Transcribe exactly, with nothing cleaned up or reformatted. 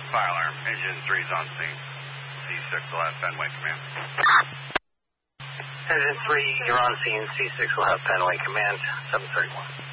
Fire alarm. Engine three's on scene. C six will have Fenway command. Engine three, you're on scene. C six will have Fenway command. seven thirty-one.